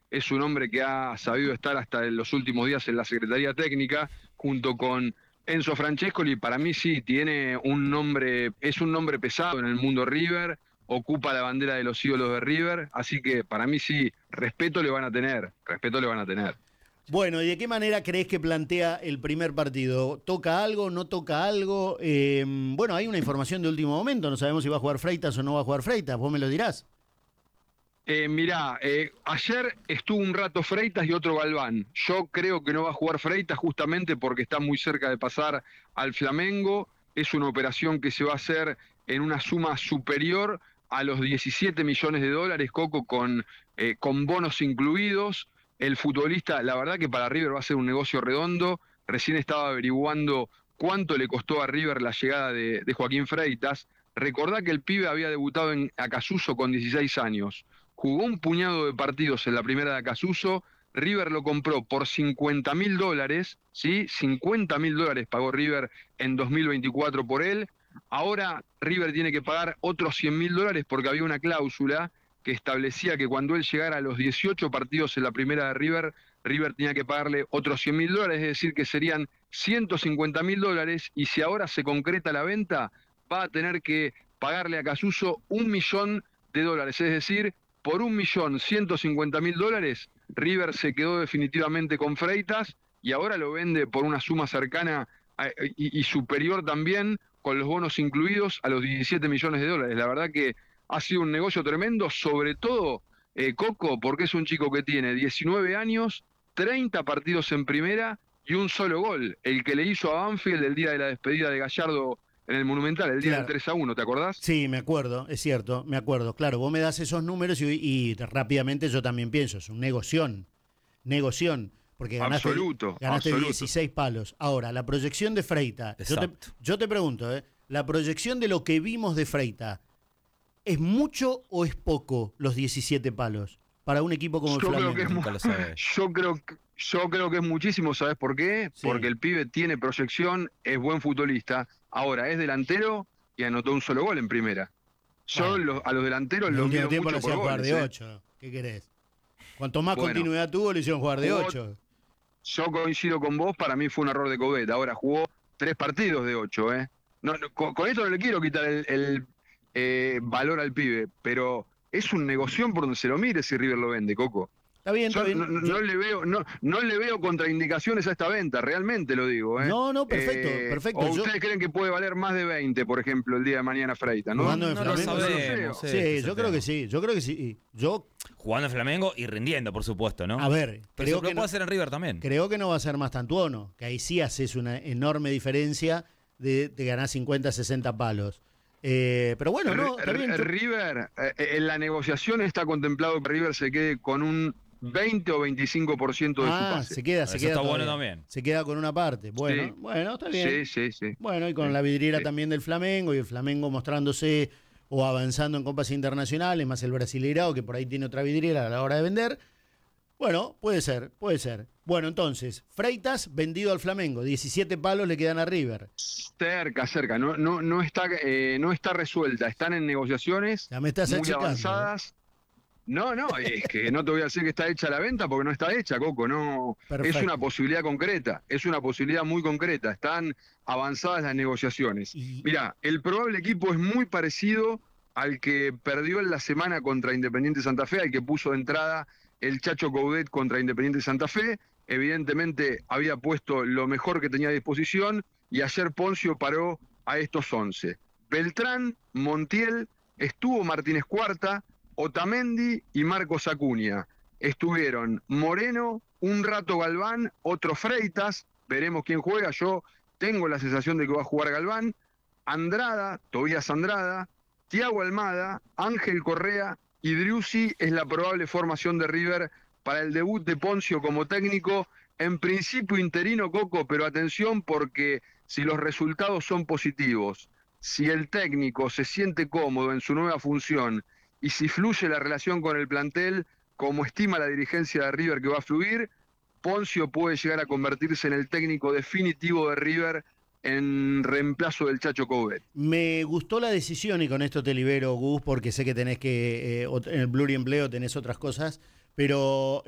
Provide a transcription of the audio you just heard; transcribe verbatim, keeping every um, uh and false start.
es un hombre que ha sabido estar hasta en los últimos días en la Secretaría Técnica, junto con Enzo Francescoli. Para mí sí, tiene un nombre, es un nombre pesado en el mundo River, ocupa la bandera de los ídolos de River, así que para mí sí, respeto le van a tener, respeto le van a tener. Bueno, ¿y de qué manera crees que plantea el primer partido? ¿Toca algo? ¿No toca algo? Eh, bueno, hay una información de último momento, no sabemos si va a jugar Freitas o no va a jugar Freitas, vos me lo dirás. Eh, mirá, eh, ayer estuvo un rato Freitas y otro Galván. Yo creo que no va a jugar Freitas justamente porque está muy cerca de pasar al Flamengo. Es una operación que se va a hacer en una suma superior a los diecisiete millones de dólares, Coco, con, eh, con bonos incluidos. El futbolista, la verdad que para River va a ser un negocio redondo. Recién estaba averiguando cuánto le costó a River la llegada de, de Joaquín Freitas. Recordá que el pibe había debutado en Acassuso con dieciséis años. Jugó un puñado de partidos en la primera de Acassuso. River lo compró por cincuenta mil dólares, ¿sí? cincuenta mil dólares pagó River en dos mil veinticuatro por él. Ahora River tiene que pagar otros cien mil dólares porque había una cláusula que establecía que cuando él llegara a los dieciocho partidos en la primera de River, River tenía que pagarle otros cien mil dólares, es decir, que serían ciento cincuenta mil dólares, y si ahora se concreta la venta, va a tener que pagarle a Casuso un millón de dólares, es decir, por un millón ciento cincuenta mil dólares, River se quedó definitivamente con Freitas y ahora lo vende por una suma cercana a, y, y superior también, con los bonos incluidos, a los diecisiete millones de dólares. La verdad que ha sido un negocio tremendo, sobre todo, eh, Coco, porque es un chico que tiene diecinueve años, treinta partidos en primera y un solo gol, el que le hizo a Banfield el día de la despedida de Gallardo en el Monumental, el día Claro. del tres a uno, ¿te acordás? Sí, me acuerdo, es cierto, me acuerdo. Claro, vos me das esos números y, y rápidamente yo también pienso, es un negoción, negoción, porque ganaste, Absoluto, ganaste absoluto. dieciséis palos. Ahora, la proyección de Freita, yo te, yo te pregunto, ¿eh? La proyección de lo que vimos de Freita, ¿es mucho o es poco los diecisiete palos para un equipo como el Yo Flamengo? creo que es, Nunca lo sabe. yo creo que yo creo que es muchísimo, ¿sabes por qué? Sí. Porque el pibe tiene proyección, es buen futbolista, ahora es delantero y anotó un solo gol en primera. Yo Bueno, lo- a los delanteros en el los último miro tiempo lo mucho por hacían jugar goles, de ¿eh? ocho. ¿Qué querés? Cuanto más Bueno, continuidad tuvo, lo hicieron jugar de jugó- ocho. yo coincido con vos, para mí fue un error de Covet. Ahora jugó tres partidos de ocho, ¿eh? No, no, con, con esto no le quiero quitar el, el, eh, valor al pibe, pero es un negocio por donde se lo mire si River lo vende, Coco. Está bien, Yo está bien. no, no- Yo- no le veo, no, no le veo contraindicaciones a esta venta, realmente lo digo, ¿eh? No, no, perfecto, Eh, perfecto. ¿O Yo- ustedes creen que puede valer más de veinte, por ejemplo, el día de mañana Freita, no? Jugando en No lo Flamengo, sabemos. sí, ese sí, es yo el creo tema. que sí, yo creo que sí. Yo, Jugando en Flamengo y rindiendo, por supuesto, ¿no? a ver, Pero creo eso que lo no, puede hacer en River también. creo que no va a ser más Tantuono, que ahí sí haces una enorme diferencia de, de ganar cincuenta, sesenta palos. Eh, pero bueno, no, está bien. yo- River, eh, en la negociación está contemplado que River se quede con un veinte o veinticinco por ciento de su Ah, pase. se queda, se Eso queda está bueno todavía. también. Se queda con una parte. Bueno, Sí. bueno, está bien. Sí, sí, sí. Bueno, y con Sí, la vidriera sí. también del Flamengo, y el Flamengo mostrándose o avanzando en copas internacionales, más el Brasileirao, que por ahí tiene otra vidriera a la hora de vender. Bueno, puede ser, puede ser. Bueno, entonces, Freitas vendido al Flamengo, diecisiete palos le quedan a River. Cerca, cerca, no, no, no está, eh, no está resuelta, están en negociaciones Ya me estás muy achicando, avanzadas. No, no, es que no te voy a decir que está hecha la venta porque no está hecha, Coco, no. Perfecto. Es una posibilidad concreta, es una posibilidad muy concreta, están avanzadas las negociaciones. Y- Mirá, el probable equipo es muy parecido al que perdió en la semana contra Independiente Santa Fe, al que puso de entrada el Chacho Coudet contra Independiente Santa Fe. Evidentemente había puesto lo mejor que tenía a disposición y ayer Poncio paró a estos once. Beltrán, Montiel, estuvo Martínez Cuarta, Otamendi y Marcos Acuña. Estuvieron Moreno, un rato Galván, otro Freitas, veremos quién juega. Yo tengo la sensación de que va a jugar Galván, Andrada, Tobías Andrada, Thiago Almada, Ángel Correa y Driussi es la probable formación de River para el debut de Poncio como técnico, en principio interino, Coco, pero atención porque si los resultados son positivos, si el técnico se siente cómodo en su nueva función y si fluye la relación con el plantel, como estima la dirigencia de River que va a fluir, Poncio puede llegar a convertirse en el técnico definitivo de River en reemplazo del Chacho Coudet. Me gustó la decisión, y con esto te libero, Gus, porque sé que tenés que, eh, en el Blurry Empleo tenés otras cosas, pero